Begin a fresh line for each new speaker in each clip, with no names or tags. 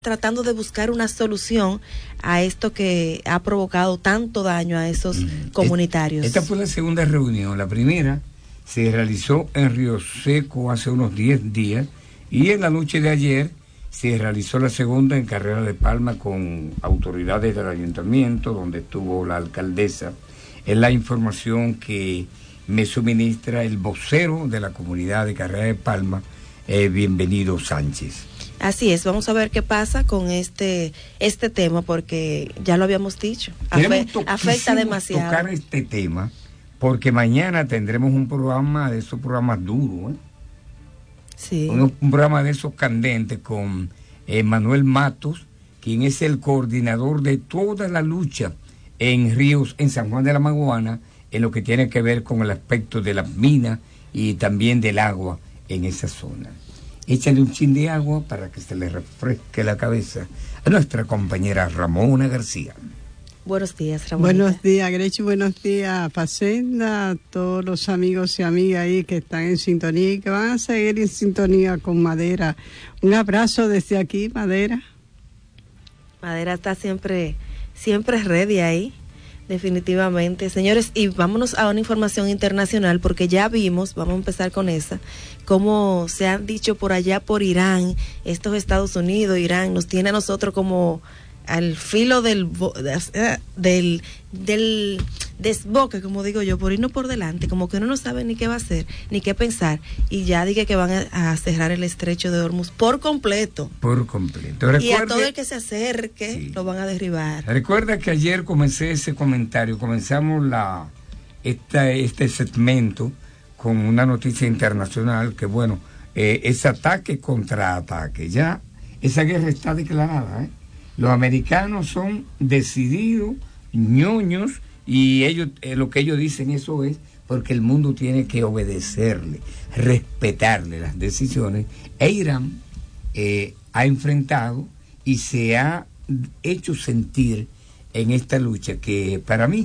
tratando de buscar una solución a esto que ha provocado tanto daño a esos comunitarios.
Esta fue la segunda reunión. La primera se realizó en Río Seco hace unos 10 días y en la noche de ayer se realizó la segunda en Carrera de Palma con autoridades del ayuntamiento, donde estuvo la alcaldesa. Es la información que me suministra el vocero de la comunidad de Carrera de Palma, Bienvenido Sánchez.
Así es, vamos a ver qué pasa con este tema, porque ya lo habíamos dicho, afecta demasiado.
Tocar este tema, porque mañana tendremos un programa de esos programas duros,
Sí.
Un programa de esos candentes con Manuel Matos, quien es el coordinador de toda la lucha en Ríos, en San Juan de la Maguana, en lo que tiene que ver con el aspecto de las minas y también del agua en esa zona. Échale un chin de agua para que se le refresque la cabeza a nuestra compañera Ramona García.
Buenos días, Ramona.
Buenos días, Grechi, buenos días, Facenda, a todos los amigos y amigas ahí que están en sintonía y que van a seguir en sintonía con Madera. Un abrazo desde aquí, Madera.
Madera está siempre ready ahí, definitivamente. Señores, y vámonos a una información internacional, porque ya vimos, vamos a empezar con esa, cómo se han dicho por allá por Irán, estos Estados Unidos, Irán, nos tiene a nosotros como al filo del desboque, como digo yo, por irnos por delante, como que uno no sabe ni qué va a hacer, ni qué pensar, y ya dije que van a cerrar el estrecho de Hormuz por completo.
Por completo.
Y a todo el que se acerque, sí, lo van a derribar.
Recuerda que ayer comencé ese comentario, comenzamos este segmento con una noticia internacional que, bueno, es ataque contra ataque. Ya esa guerra está declarada, Los americanos son decididos, ñoños, y ellos, lo que ellos dicen, eso es porque el mundo tiene que obedecerle, respetarle las decisiones. E Irán ha enfrentado y se ha hecho sentir en esta lucha que para mí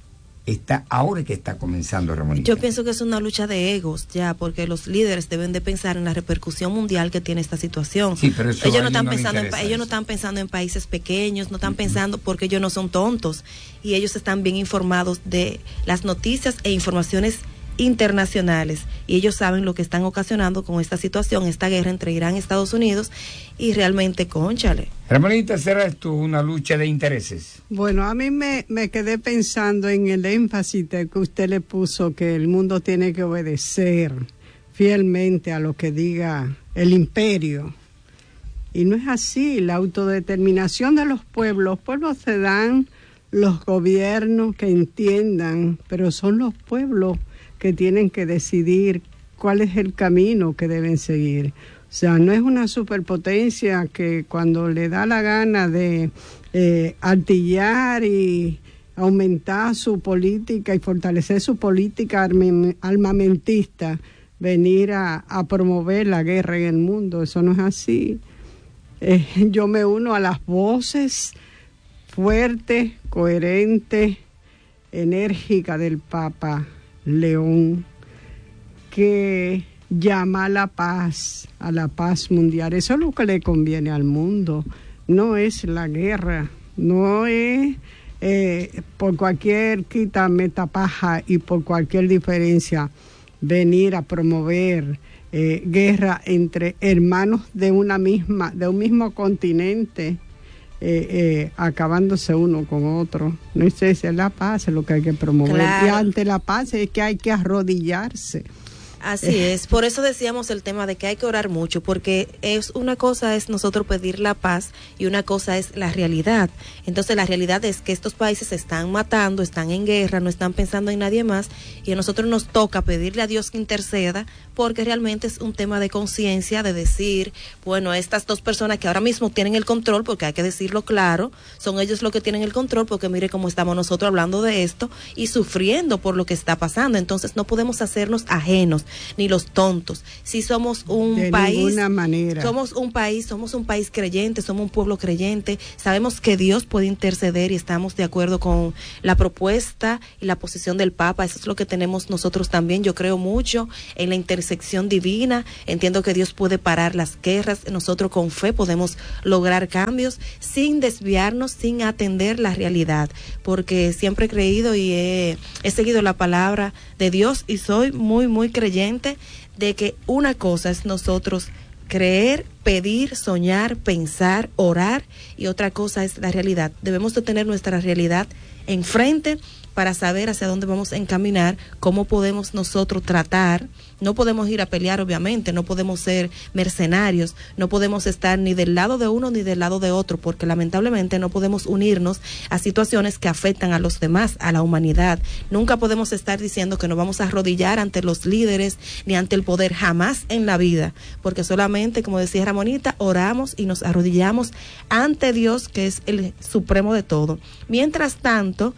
ahora que está comenzando, Ramonita.
Yo pienso que es una lucha de egos ya, porque los líderes deben de pensar en la repercusión mundial que tiene esta situación.
Sí, pero eso
ellos no están pensando en países pequeños, no están pensando, porque ellos no son tontos y ellos están bien informados de las noticias e informaciones internacionales, y ellos saben lo que están ocasionando con esta situación, esta guerra entre Irán y Estados Unidos, y realmente, cónchale.
Ramonita, ¿será esto una lucha de intereses?
Bueno, a mí me quedé pensando en el énfasis que usted le puso, que el mundo tiene que obedecer fielmente a lo que diga el imperio. Y no es así. La autodeterminación de los pueblos se dan los gobiernos que entiendan, pero son los pueblos que tienen que decidir cuál es el camino que deben seguir. O sea, no es una superpotencia que cuando le da la gana de artillar y aumentar su política y fortalecer su política armamentista, venir a promover la guerra en el mundo. Eso no es así. Yo me uno a las voces fuertes, coherentes, enérgicas del Papa León, que llama a la paz mundial. Eso es lo que le conviene al mundo, no es la guerra, no es por cualquier quita metapaja y por cualquier diferencia venir a promover guerra entre hermanos de un mismo continente, acabándose uno con otro. No es esa, es la paz, es lo que hay que promover. Claro. Y ante la paz es que hay que arrodillarse.
Así es, por eso decíamos el tema de que hay que orar mucho, porque una cosa es nosotros pedir la paz y una cosa es la realidad. Entonces la realidad es que estos países se están matando, están en guerra, no están pensando en nadie más, y a nosotros nos toca pedirle a Dios que interceda, porque realmente es un tema de conciencia, de decir, bueno, estas dos personas que ahora mismo tienen el control, porque hay que decirlo claro, son ellos los que tienen el control, porque mire cómo estamos nosotros hablando de esto y sufriendo por lo que está pasando. Entonces no podemos hacernos ajenos, ni los tontos. Sí somos un país,
de ninguna manera.
Somos un país creyente, somos un pueblo creyente. Sabemos que Dios puede interceder y estamos de acuerdo con la propuesta y la posición del Papa. Eso es lo que tenemos nosotros también. Yo creo mucho en la intersección divina. Entiendo que Dios puede parar las guerras. Nosotros con fe podemos lograr cambios sin desviarnos, sin atender la realidad, porque siempre he creído y he seguido la palabra de Dios y soy muy, muy creyente de que una cosa es nosotros creer, pedir, soñar, pensar, orar, y otra cosa es la realidad. Debemos de tener nuestra realidad enfrente para saber hacia dónde vamos a encaminar, cómo podemos nosotros tratar. No podemos ir a pelear, obviamente, no podemos ser mercenarios, no podemos estar ni del lado de uno ni del lado de otro, porque lamentablemente no podemos unirnos a situaciones que afectan a los demás, a la humanidad. Nunca podemos estar diciendo que nos vamos a arrodillar ante los líderes ni ante el poder, jamás en la vida, porque solamente, como decía Ramonita, oramos y nos arrodillamos ante Dios, que es el supremo de todo. Mientras tanto,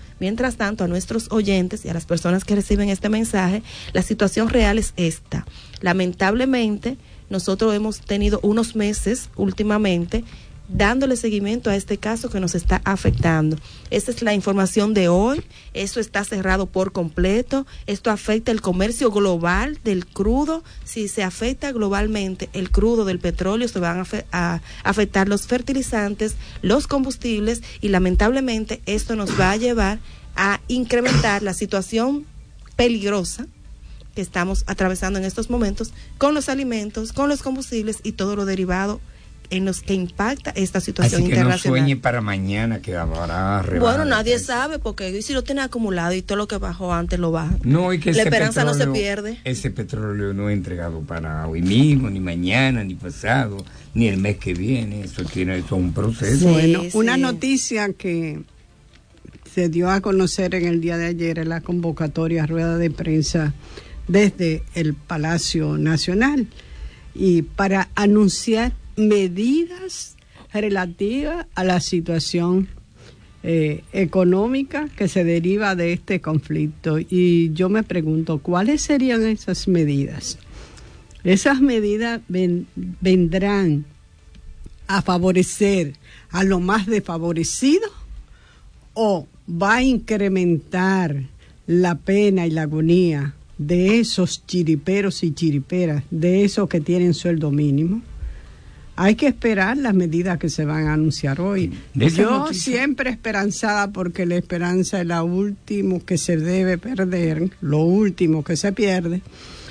a nuestros oyentes y a las personas que reciben este mensaje, la situación real es esta. Lamentablemente, nosotros hemos tenido unos meses últimamente dándole seguimiento a este caso que nos está afectando. Esta es la información de hoy. Eso está cerrado por completo. Esto afecta el comercio global del crudo. Si se afecta globalmente el crudo del petróleo, se van a afectar los fertilizantes, los combustibles, y lamentablemente esto nos va a llevar a incrementar la situación peligrosa que estamos atravesando en estos momentos con los alimentos, con los combustibles y todo lo derivado en los que impacta esta situación internacional.
Así que no sueñe para mañana que habrá rebaja.
Bueno, nadie sabe, porque si lo tiene acumulado y todo lo que bajó antes lo baja.
No, y que
la esperanza no se pierde.
Ese petróleo no es entregado para hoy mismo, ni mañana, ni pasado, ni el mes que viene. Eso tiene un proceso.
Sí, bueno, una noticia que se dio a conocer en el día de ayer en la convocatoria rueda de prensa desde el Palacio Nacional, y para anunciar medidas relativas a la situación económica que se deriva de este conflicto. Y yo me pregunto, ¿cuáles serían esas medidas? Esas medidas vendrán a favorecer a los más desfavorecidos, o va a incrementar la pena y la agonía de esos chiriperos y chiriperas, de esos que tienen sueldo mínimo. Hay que esperar las medidas que se van a anunciar hoy. Yo siempre esperanzada, porque la esperanza es lo último que se debe perder, lo último que se pierde.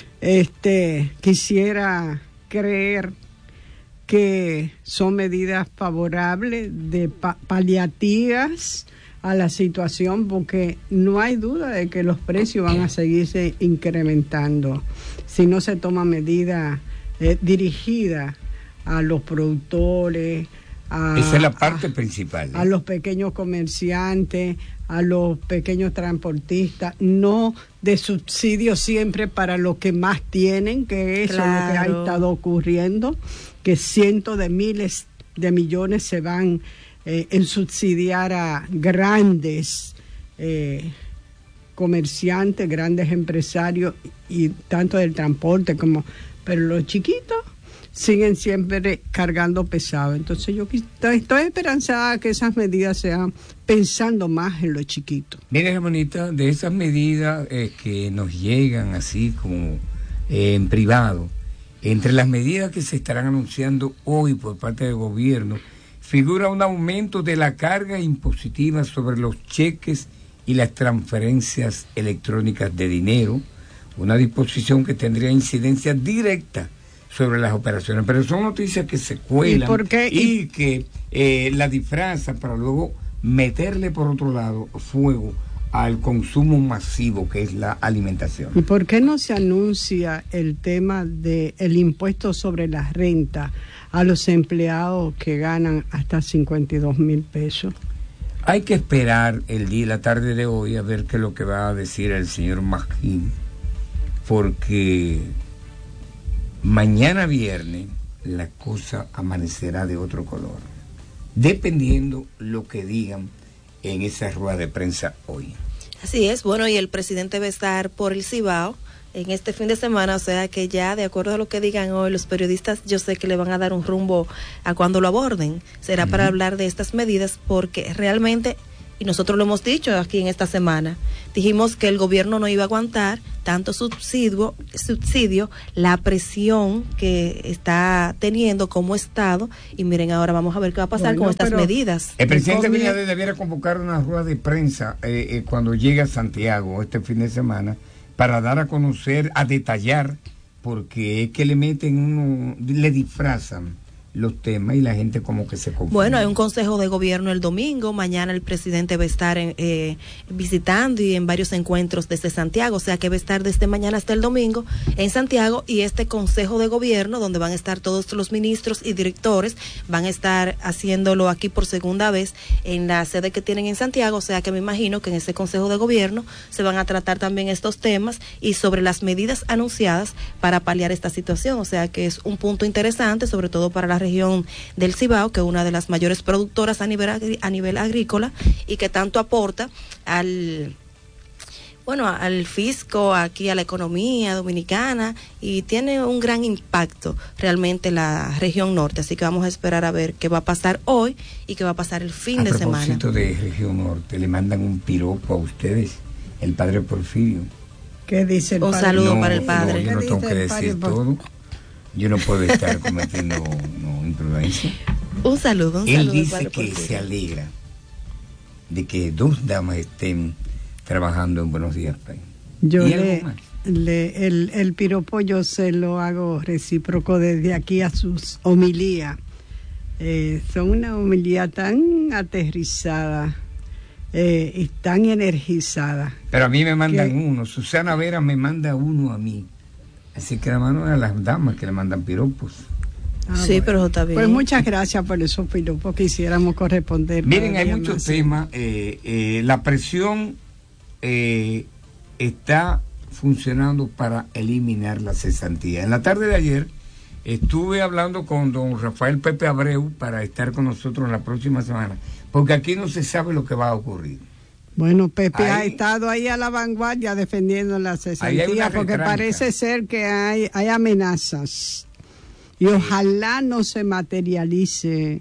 Quisiera creer que son medidas favorables, de paliativas a la situación, porque no hay duda de que los precios van a seguirse incrementando si no se toman medidas dirigidas a los productores,
esa es la parte principal,
a los pequeños comerciantes, a los pequeños transportistas, no de subsidios siempre para los que más tienen, que eso es lo que ha estado ocurriendo, que cientos de miles de millones se van en subsidiar a grandes comerciantes, grandes empresarios, y tanto del transporte como, pero los chiquitos siguen siempre cargando pesado. Entonces yo estoy esperanzada que esas medidas sean pensando más en los chiquitos.
Mire, Ramonita, de esas medidas que nos llegan así como en privado, entre las medidas que se estarán anunciando hoy por parte del gobierno, figura un aumento de la carga impositiva sobre los cheques y las transferencias electrónicas de dinero, una disposición que tendría incidencia directa sobre las operaciones, pero son noticias que se cuelan y que la disfrazan para luego meterle por otro lado fuego al consumo masivo que es la alimentación.
¿Y por qué no se anuncia el tema del impuesto sobre la renta a los empleados que ganan hasta 52,000 pesos?
Hay que esperar el día y la tarde de hoy a ver qué es lo que va a decir el señor Magín, porque mañana viernes la cosa amanecerá de otro color, dependiendo lo que digan en esa rueda de prensa hoy.
Así es, bueno, y el presidente va a estar por el Cibao en este fin de semana, o sea que ya de acuerdo a lo que digan hoy los periodistas, yo sé que le van a dar un rumbo a cuando lo aborden, será para hablar de estas medidas, porque realmente, y nosotros lo hemos dicho aquí en esta semana, dijimos que el gobierno no iba a aguantar tanto subsidio, la presión que está teniendo como Estado, y miren, ahora vamos a ver qué va a pasar con estas medidas.
El presidente Abinader debiera convocar una rueda de prensa cuando llegue a Santiago este fin de semana, para dar a conocer, a detallar, porque es que le meten le disfrazan los temas y la gente como que se confunde.
Bueno, hay un consejo de gobierno el domingo, mañana el presidente va a estar visitando y en varios encuentros desde Santiago, o sea que va a estar desde mañana hasta el domingo en Santiago, y este consejo de gobierno donde van a estar todos los ministros y directores, van a estar haciéndolo aquí por segunda vez en la sede que tienen en Santiago, o sea que me imagino que en ese consejo de gobierno se van a tratar también estos temas y sobre las medidas anunciadas para paliar esta situación, o sea que es un punto interesante, sobre todo para la región del Cibao, que es una de las mayores productoras a nivel agrícola y que tanto aporta al fisco, aquí a la economía dominicana, y tiene un gran impacto realmente la región norte, así que vamos a esperar a ver qué va a pasar hoy y qué va a pasar el fin de semana.
A propósito de región norte, le mandan un piropo a ustedes, el padre Porfirio.
¿Qué dice el padre?
Un saludo para el padre.
No, yo no tengo que decir todo. Yo no puedo estar cometiendo imprudencia.
Un saludo.
Él dice que se alegra de que dos damas estén trabajando en Buenos Días País.
Yo el piropo yo se lo hago recíproco desde aquí a sus homilías. Son una homilía tan aterrizada y tan energizada.
Pero a mí me mandan uno. Susana Vera me manda uno a mí. Así que la mano a las damas que le mandan piropos.
Sí, bueno, pero está bien.
Pues muchas gracias por esos piropos que hiciéramos corresponder.
Miren, hay muchos temas. La presión está funcionando para eliminar la cesantía. En la tarde de ayer estuve hablando con don Rafael Pepe Abreu para estar con nosotros en la próxima semana, porque aquí no se sabe lo que va a ocurrir.
Bueno, Pepe ha estado ahí a la vanguardia defendiendo la cesantía, porque parece ser que hay amenazas. Y ojalá no se materialice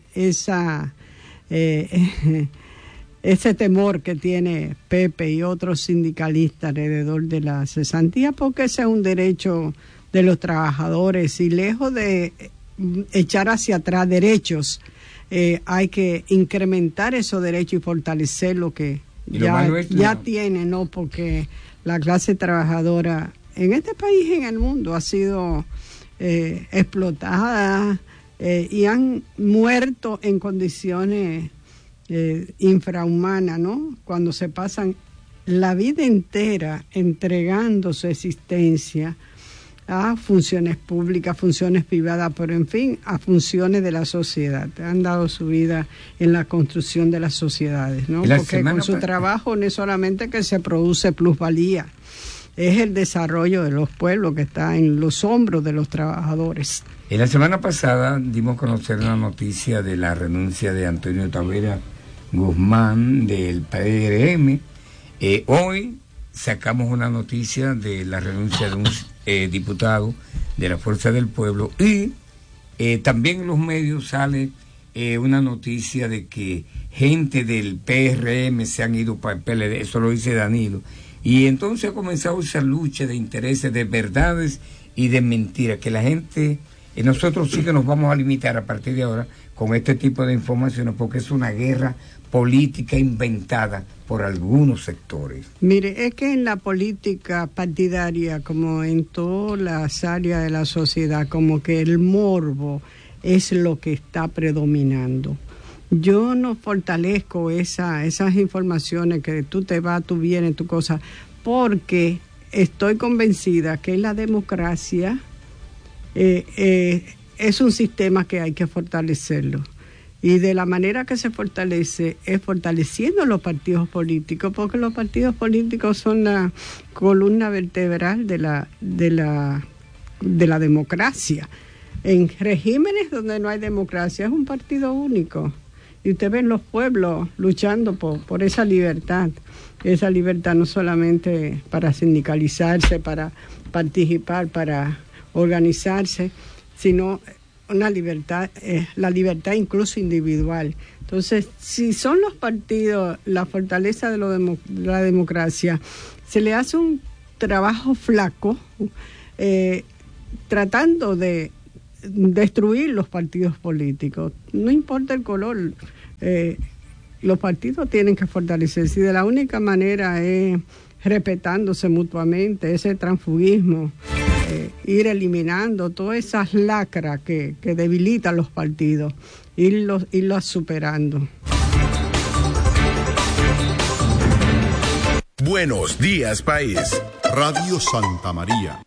ese temor que tiene Pepe y otros sindicalistas alrededor de la cesantía, porque ese es un derecho de los trabajadores, y lejos de echar hacia atrás derechos, hay que incrementar esos derechos y fortalecer lo que ya tiene, ¿no? Porque la clase trabajadora en este país y en el mundo ha sido explotada y han muerto en condiciones infrahumanas, ¿no? Cuando se pasan la vida entera entregando su existencia a funciones públicas, funciones privadas, pero en fin, a funciones de la sociedad. Han dado su vida en la construcción de las sociedades, ¿no? Porque con su trabajo no es solamente que se produce plusvalía, es el desarrollo de los pueblos que está en los hombros de los trabajadores.
En la semana pasada dimos a conocer una noticia de la renuncia de Antonio Tavera Guzmán del PRM. Hoy sacamos una noticia de la renuncia de un diputado de la Fuerza del Pueblo, y también en los medios sale una noticia de que gente del PRM se han ido para el PLD, eso lo dice Danilo, y entonces ha comenzado esa lucha de intereses, de verdades y de mentiras, que la gente, nosotros sí que nos vamos a limitar a partir de ahora con este tipo de informaciones, porque es una guerra política inventada por algunos sectores.
Mire, es que en la política partidaria, como en todas las áreas de la sociedad, como que el morbo es lo que está predominando. Yo no fortalezco esas informaciones que tú te vas, tú vienes, tu cosa, porque estoy convencida que la democracia es un sistema que hay que fortalecerlo. Y de la manera que se fortalece es fortaleciendo los partidos políticos, porque los partidos políticos son la columna vertebral de la democracia. En regímenes donde no hay democracia es un partido único. Y usted ve los pueblos luchando por esa libertad no solamente para sindicalizarse, para participar, para organizarse, sino una libertad, la libertad incluso individual. Entonces, si son los partidos la fortaleza de la democracia, se le hace un trabajo flaco tratando de destruir los partidos políticos. No importa el color, los partidos tienen que fortalecerse y de la única manera es respetándose mutuamente, ese transfugismo, ir eliminando todas esas lacras que debilitan los partidos, irlos superando.
Buenos días, país. Radio Santa María.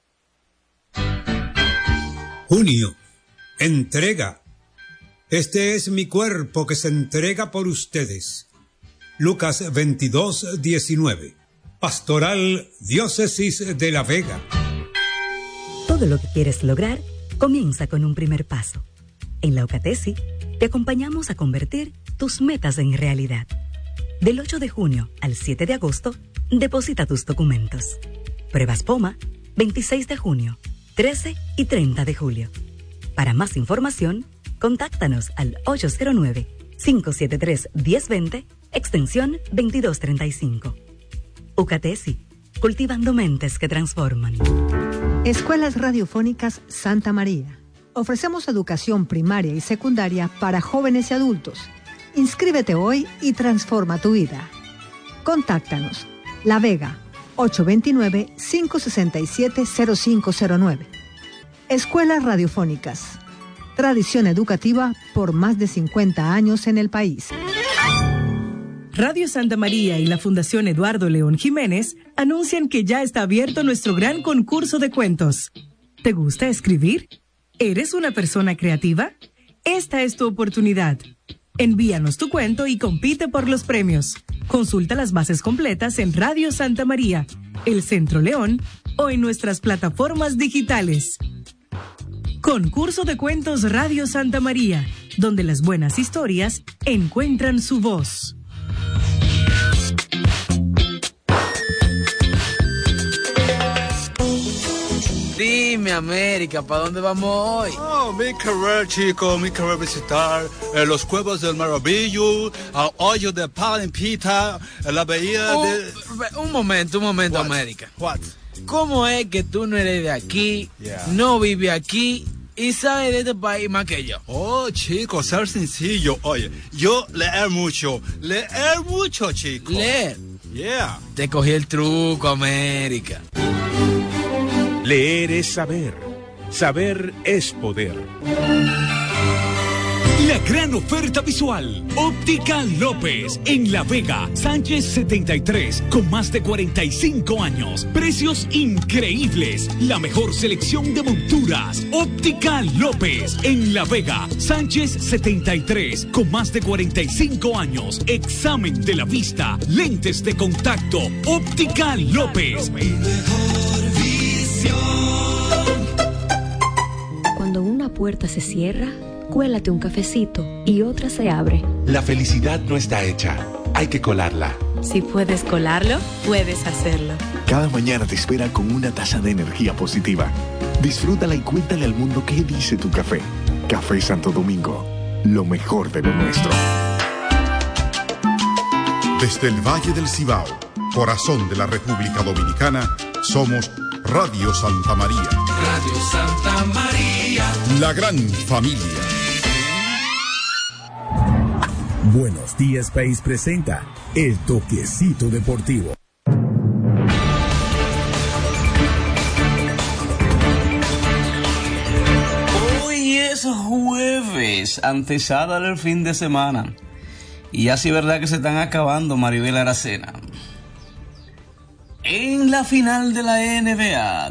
Junio, entrega. Este es mi cuerpo que se entrega por ustedes. Lucas 22:19. Pastoral Diócesis de La Vega.
Todo lo que quieres lograr comienza con un primer paso. En la UCATESI te acompañamos a convertir tus metas en realidad. Del 8 de junio al 7 de agosto, deposita tus documentos. Pruebas POMA, 26 de junio, 13 y 30 de julio. Para más información, contáctanos al 809-573-1020, extensión 2235. UCATESI, cultivando mentes que transforman.
Escuelas Radiofónicas Santa María. Ofrecemos educación primaria y secundaria para jóvenes y adultos. Inscríbete hoy y transforma tu vida. Contáctanos. La Vega, 829-567-0509. Escuelas Radiofónicas. Tradición educativa por más de 50 años en el país.
Radio Santa María y la Fundación Eduardo León Jiménez anuncian que ya está abierto nuestro gran concurso de cuentos. ¿Te gusta escribir? ¿Eres una persona creativa? Esta es tu oportunidad. Envíanos tu cuento y compite por los premios. Consulta las bases completas en Radio Santa María, El Centro León o en nuestras plataformas digitales. Concurso de Cuentos Radio Santa María, donde las buenas historias encuentran su voz.
Dime, América, ¿para dónde vamos hoy?
Oh, mi querer, chico, mi querer visitar los Cuevos del Maravillo, el hoyo de Palimpita, la bahía de...
Un momento,
What?
América.
What?
¿Cómo es que tú no eres de aquí, no vives aquí y sabes de este país más que yo?
Oh, chico, ser sencillo. Oye, yo leer mucho, chico.
¿Leer?
Yeah.
Te cogí el truco, América.
Leer es saber. Saber es poder.
La gran oferta visual. Óptica López en La Vega, Sánchez 73, con más de 45 años. Precios increíbles. La mejor selección de monturas. Óptica López en La Vega, Sánchez 73, con más de 45 años. Examen de la vista, lentes de contacto. Óptica López.
Cuando una puerta se cierra, cuélate un cafecito y otra se abre.
La felicidad no está hecha, hay que colarla.
Si puedes colarlo, puedes hacerlo.
Cada mañana te espera con una taza de energía positiva. Disfrútala y cuéntale al mundo qué dice tu café. Café Santo Domingo, lo mejor de lo nuestro.
Desde el Valle del Cibao, corazón de la República Dominicana, somos Radio Santa María.
Radio Santa María.
La gran familia.
Buenos días, país presenta El Toquecito Deportivo.
Hoy es jueves, antesada del fin de semana. Y así verdad que se están acabando, Maribel Aracena. En la final de la NBA,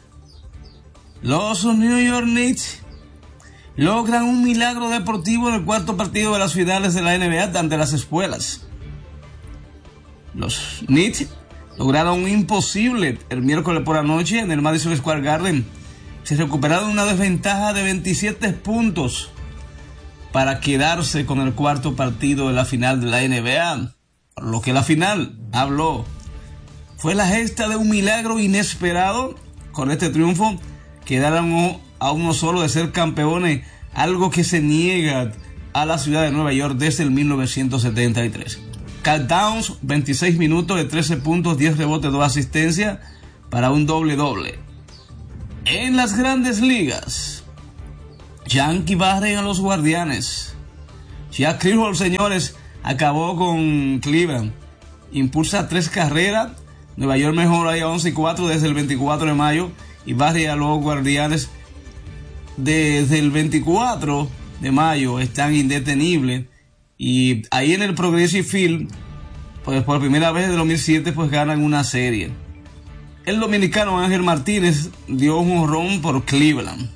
los New York Knicks logran un milagro deportivo en el cuarto partido de las finales de la NBA ante las espuelas. Los Knicks lograron un imposible el miércoles por la noche en el Madison Square Garden. Se recuperaron una desventaja de 27 puntos para quedarse con el cuarto partido de la final de la NBA. Por lo que la final habló. Fue la gesta de un milagro inesperado con este triunfo quedaron a uno solo de ser campeones, algo que se niega a la ciudad de Nueva York desde el 1973. Karl Towns, 26 minutos de 13 puntos, 10 rebotes, 2 asistencias para un doble-doble. En las grandes ligas, Yankee barren a los Guardianes. Jack Cleveland, señores, acabó con Cleveland. Impulsa 3 carreras. Nueva York mejora ahí a 11-4 desde el 24 de mayo y barre a los Guardianes desde el 24 de mayo. Están indetenibles. Y ahí en el Progressive Field, pues por primera vez desde 2007, pues ganan una serie. El dominicano Ángel Martínez dio un jonrón por Cleveland.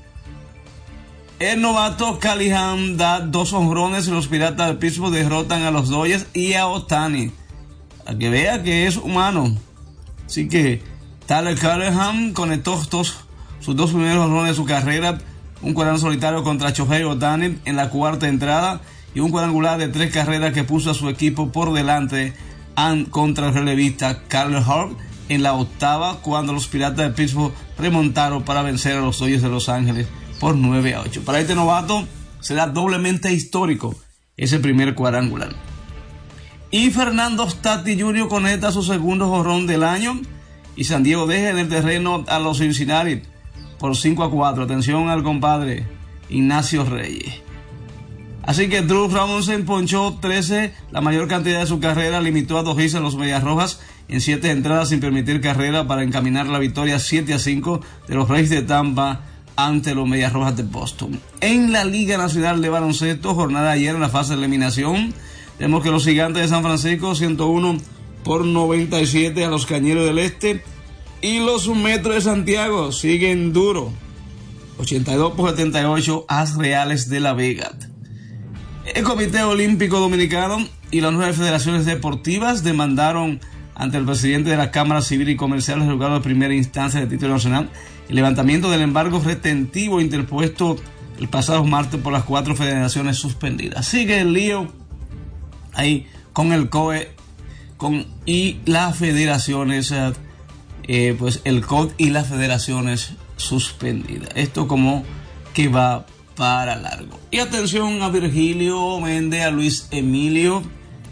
El novato Callahan da 2 jonrones y los Piratas de Pittsburgh derrotan a los Dodgers y a Ohtani. Para que vea que es humano. Así que Tyler Callahan conectó sus 2 primeros jonrones de su carrera. Un cuadrangular solitario contra Shohei Ohtani en la 4ª entrada. Y un cuadrangular de 3 carreras que puso a su equipo por delante contra el relevista Carl Hart en la 8ª, cuando los Piratas de Pittsburgh remontaron para vencer a los Dodgers de Los Ángeles por 9-8. Para este novato será doblemente histórico ese primer cuadrangular. Y Fernando Tatis Jr. conecta su segundo jonrón del año y San Diego deja en el terreno a los Cincinnati por 5-4. Atención al compadre Ignacio Reyes. Así que Drew Robinson ponchó 13, la mayor cantidad de su carrera, limitó a 2 hits a los Medias Rojas en 7 entradas sin permitir carrera para encaminar la victoria 7-5 de los Rays de Tampa ante los Medias Rojas de Boston. En la Liga Nacional de Baloncesto, jornada de ayer en la fase de eliminación, vemos que los Gigantes de San Francisco 101-97 a los Cañeros del Este y los Metros de Santiago siguen duros 82-78 a Reales de La Vega. El Comité Olímpico Dominicano y las 9 federaciones deportivas demandaron ante el presidente de la Cámara Civil y Comercial del Juzgado de Primera Instancia de Título Nacional el levantamiento del embargo retentivo interpuesto el pasado martes por las 4 federaciones suspendidas. Sigue el lío ahí con el COE y las federaciones, pues el COE y las federaciones suspendidas. Esto como que va para largo. Y atención a Virgilio Méndez, a Luis Emilio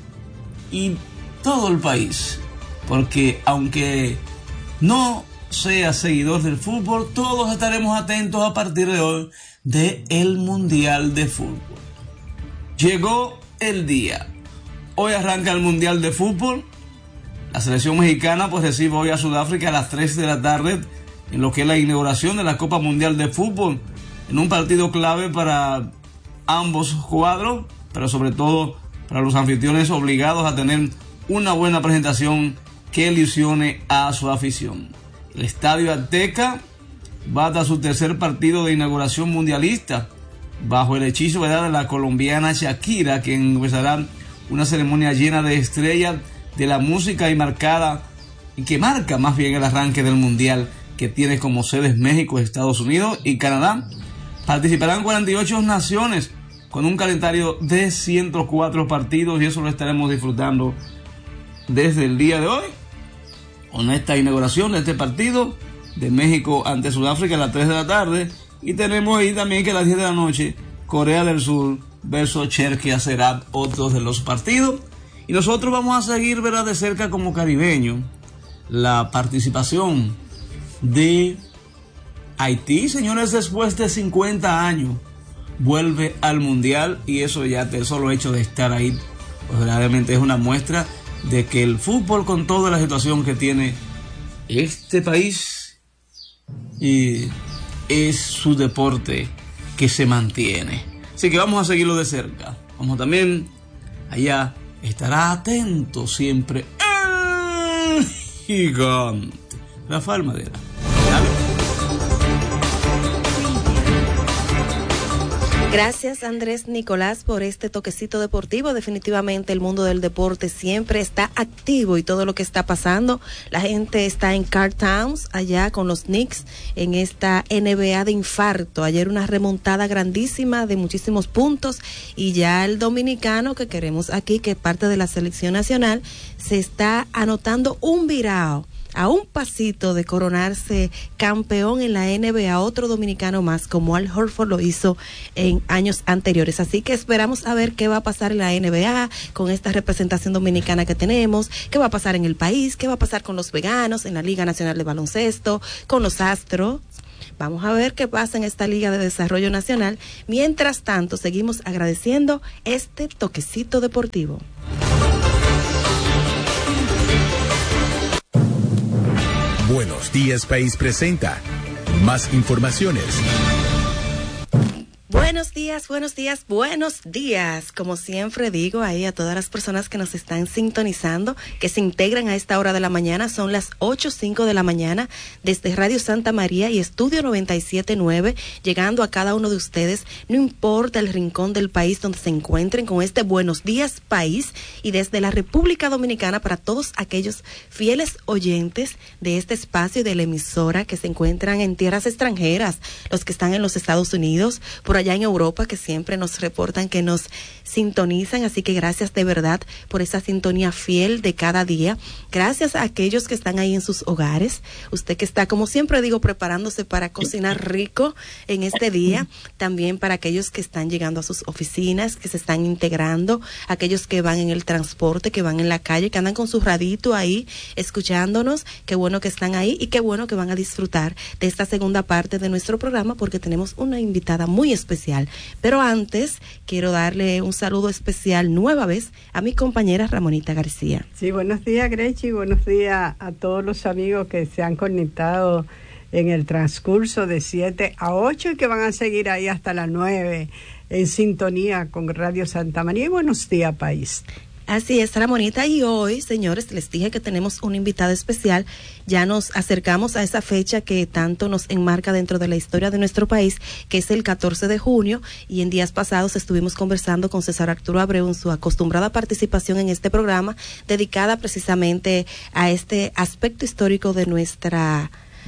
y todo el país, porque aunque no sea seguidor del fútbol, todos estaremos atentos a partir de hoy de el Mundial de Fútbol. Llegó el día. Hoy arranca el Mundial de Fútbol. La selección mexicana pues recibe hoy a Sudáfrica a las 3 de la tarde en lo que es la inauguración de la Copa Mundial de Fútbol, en un partido clave para ambos cuadros, pero sobre todo para los anfitriones obligados a tener una buena presentación que ilusione a su afición. El Estadio Azteca va a dar su tercer partido de inauguración mundialista bajo el hechizo de la colombiana Shakira, quien empezará una ceremonia llena de estrellas de la música y que marca más bien el arranque del mundial, que tiene como sedes México, Estados Unidos y Canadá. Participarán 48 naciones con un calendario de 104 partidos y eso lo estaremos disfrutando desde el día de hoy con esta inauguración de este partido de México ante Sudáfrica a las 3 de la tarde, y tenemos ahí también que a las 10 de la noche Corea del Sur versus Cherkia será otro de los partidos, y nosotros vamos a seguir de cerca como caribeños la participación de Haití, señores. Después de 50 años vuelve al mundial, y eso ya el solo hecho de estar ahí pues realmente es una muestra de que el fútbol, con toda la situación que tiene este país, y es su deporte que se mantiene. Así que vamos a seguirlo de cerca. Vamos también allá, estará atento siempre el gigante Rafael Madera.
Gracias, Andrés Nicolás, por este toquecito deportivo. Definitivamente el mundo del deporte siempre está activo y todo lo que está pasando. La gente está en Karl Towns, allá con los Knicks, en esta NBA de infarto. Ayer una remontada grandísima de muchísimos puntos, y ya el dominicano que queremos aquí, que es parte de la selección nacional, se está anotando un virao a un pasito de coronarse campeón en la NBA, otro dominicano más, como Al Horford lo hizo en años anteriores. Así que esperamos a ver qué va a pasar en la NBA con esta representación dominicana que tenemos, qué va a pasar en el país, qué va a pasar con los veganos en la Liga Nacional de Baloncesto, con los Astros. Vamos a ver qué pasa en esta Liga de Desarrollo Nacional. Mientras tanto, seguimos agradeciendo este toquecito deportivo.
Buenos Días País presenta más informaciones.
Buenos días, buenos días, buenos días. Como siempre digo ahí a todas las personas que nos están sintonizando, que se integran a esta hora de la mañana, son las 8:05 de la mañana, desde Radio Santa María y Estudio 97.9, llegando a cada uno de ustedes, no importa el rincón del país donde se encuentren, con este Buenos Días País, y desde la República Dominicana para todos aquellos fieles oyentes de este espacio y de la emisora que se encuentran en tierras extranjeras, los que están en los Estados Unidos, por allá en Europa, que siempre nos reportan que nos sintonizan, así que gracias de verdad por esa sintonía fiel de cada día. Gracias a aquellos que están ahí en sus hogares, usted que está, como siempre digo, preparándose para cocinar rico en este día, también para aquellos que están llegando a sus oficinas, que se están integrando, aquellos que van en el transporte, que van en la calle, que andan con su radito ahí escuchándonos, qué bueno que están ahí y qué bueno que van a disfrutar de esta segunda parte de nuestro programa, porque tenemos una invitada muy especial. Pero antes quiero darle un saludo especial nueva vez a mi compañera Ramonita García.
Sí, buenos días, Grechi, buenos días a todos los amigos que se han conectado en el transcurso de 7 a 8 y que van a seguir ahí hasta las 9 en sintonía con Radio Santa María. Y buenos días, país.
Así es, Ramonita, y hoy, señores, les dije que tenemos un invitado especial. Ya nos acercamos a esa fecha que tanto nos enmarca dentro de la historia de nuestro país, que es el 14 de junio, y en días pasados estuvimos conversando con César Arturo Abreu en su acostumbrada participación en este programa, dedicada precisamente a este aspecto histórico de nuestra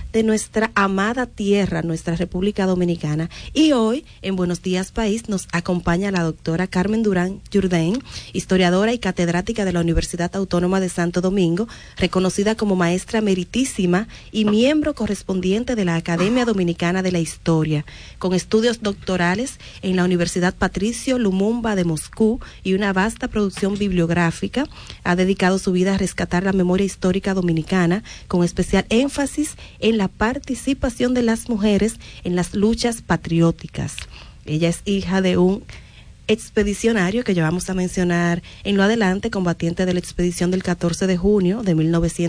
amada tierra, nuestra República Dominicana. Y hoy, en Buenos Días País, nos acompaña la doctora Carmen Durán Jourdain, historiadora y catedrática de la Universidad Autónoma de Santo Domingo, reconocida como maestra meritísima y miembro correspondiente de la Academia Dominicana de la Historia, con estudios doctorales en la Universidad Patricio Lumumba de Moscú y una vasta producción bibliográfica. Ha dedicado su vida a rescatar la memoria histórica dominicana, con especial énfasis en la participación de las mujeres en las luchas patrióticas. Ella es hija de un expedicionario que ya vamos a mencionar en lo adelante, combatiente de la expedición del 14 de junio de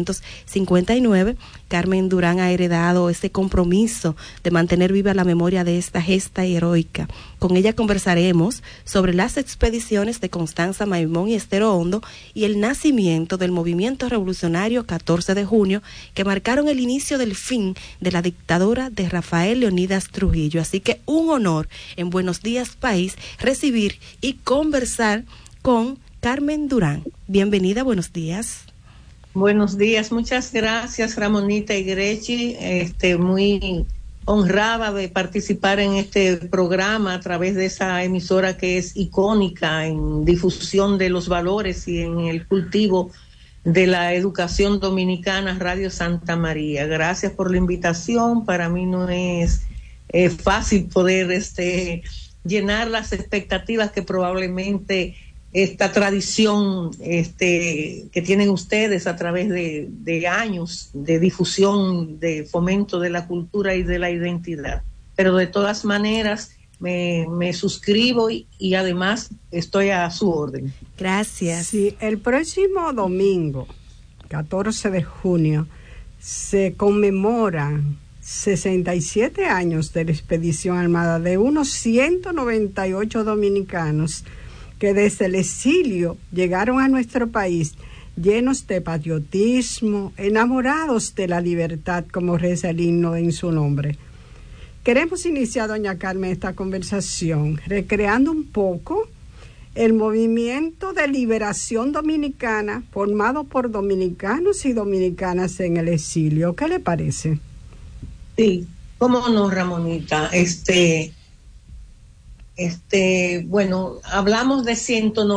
1959. Carmen Durán ha heredado ese compromiso de mantener viva la memoria de esta gesta heroica. Con ella conversaremos sobre las expediciones de Constanza Maimón y Estero Hondo y el nacimiento del movimiento revolucionario 14 de junio, que marcaron el inicio del fin de la dictadura de Rafael Leónidas Trujillo. Así que un honor en Buenos Días País recibir y conversar con Carmen Durán. Bienvenida, buenos días.
Buenos días, muchas gracias Ramonita y Grechi, muy honrada de participar en este programa a través de esa emisora que es icónica en difusión de los valores y en el cultivo de la educación dominicana, Radio Santa María. Gracias por la invitación. Para mí no es fácil poder llenar las expectativas que probablemente esta tradición que tienen ustedes a través de años de difusión, de fomento de la cultura y de la identidad. Pero de todas maneras me suscribo y además estoy a su orden.
Gracias. Sí, el próximo domingo, 14 de junio, se conmemoran 67 años de la expedición armada de unos 198 dominicanos que desde el exilio llegaron a nuestro país llenos de patriotismo, enamorados de la libertad, como reza el himno en su nombre. Queremos iniciar, doña Carmen, esta conversación recreando un poco el movimiento de liberación dominicana formado por dominicanos y dominicanas en el exilio. ¿Qué le parece?
Sí, cómo no, Ramonita. Bueno, hablamos de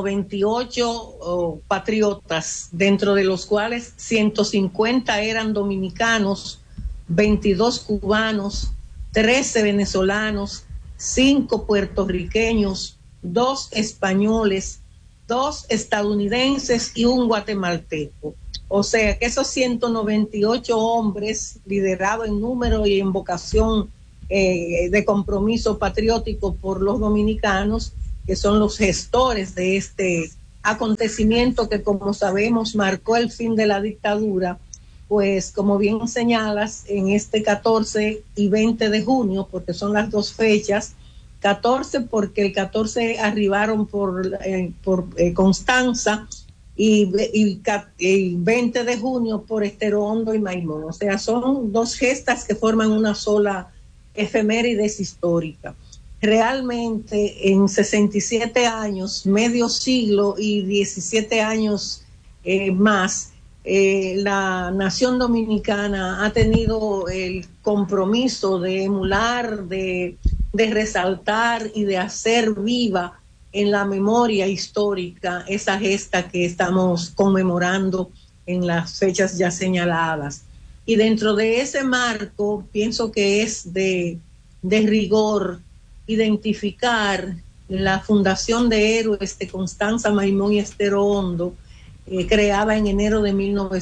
198 patriotas, dentro de los cuales 150 eran dominicanos, 22 cubanos, 13 venezolanos, 5 puertorriqueños, 2 españoles, 2 estadounidenses y 1 guatemalteco. O sea que esos 198 hombres, liderados en número y en vocación de compromiso patriótico por los dominicanos, que son los gestores de este acontecimiento que, como sabemos, marcó el fin de la dictadura, pues como bien señalas, en este 14 y 20 de junio, porque son las dos fechas, 14 porque el 14 arribaron por Constanza y 20 de junio por Estero Hondo y Maimón. O sea, son dos gestas que forman una sola efemérides histórica. Realmente en 67 años, medio siglo y 17 años más, la nación dominicana ha tenido el compromiso de emular, de resaltar y de hacer viva en la memoria histórica esa gesta que estamos conmemorando en las fechas ya señaladas. Y dentro de ese marco, pienso que es de rigor identificar la Fundación de Héroes de Constanza, Maimón y Estero Hondo, creada en enero de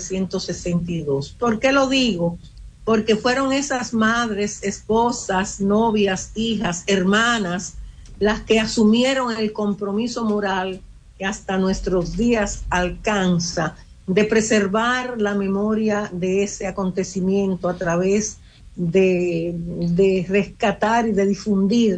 1962. ¿Por qué lo digo? Porque fueron esas madres, esposas, novias, hijas, hermanas, las que asumieron el compromiso moral que hasta nuestros días alcanza de preservar la memoria de ese acontecimiento a través de rescatar y de difundir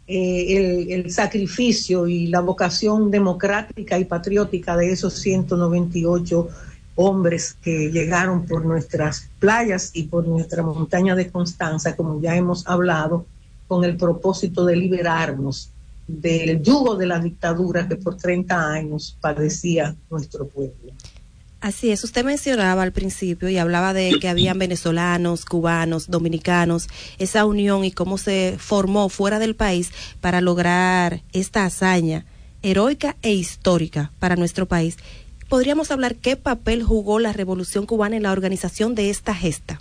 el sacrificio y la vocación democrática y patriótica de esos 198 hombres que llegaron por nuestras playas y por nuestra montaña de Constanza, como ya hemos hablado, con el propósito de liberarnos del yugo de la dictadura que por 30 años padecía nuestro pueblo.
Así es, usted mencionaba al principio y hablaba de que habían venezolanos, cubanos, dominicanos, esa unión y cómo se formó fuera del país para lograr esta hazaña heroica e histórica para nuestro país. ¿Podríamos hablar qué papel jugó la Revolución Cubana en la organización de esta gesta?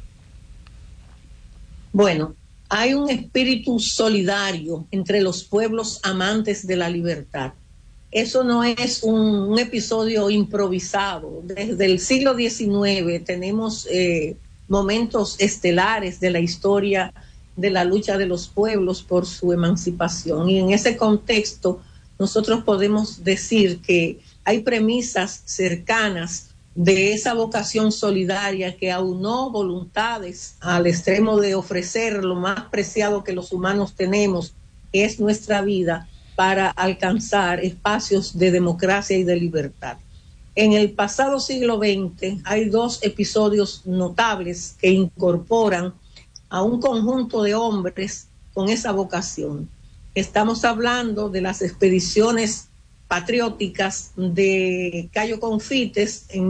Bueno, hay un espíritu solidario entre los pueblos amantes de la libertad. Eso no es un episodio improvisado. Desde el siglo XIX tenemos momentos estelares de la historia de la lucha de los pueblos por su emancipación. Y en ese contexto nosotros podemos decir que hay premisas cercanas de esa vocación solidaria que aunó voluntades al extremo de ofrecer lo más preciado que los humanos tenemos, que es nuestra vida, para alcanzar espacios de democracia y de libertad. En el pasado siglo XX hay 2 episodios notables que incorporan a un conjunto de hombres con esa vocación. Estamos hablando de las expediciones patrióticas de Cayo Confites en